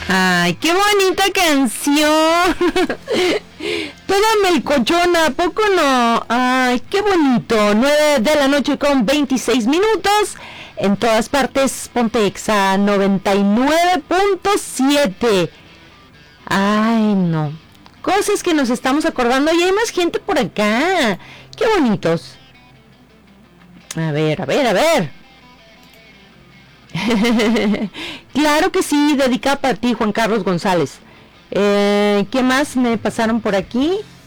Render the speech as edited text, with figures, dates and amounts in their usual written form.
Ay, qué bonita canción. Toda melcochona, ¿a poco no? Ay, qué bonito. 9 de la noche con 26 minutos. En todas partes, Ponte Exa 99.7. Ay, no. Cosas que nos estamos acordando. Y hay más gente por acá. Qué bonitos. A ver. Claro que sí, dedicada para ti, Juan Carlos González. ¿Qué más me pasaron por aquí?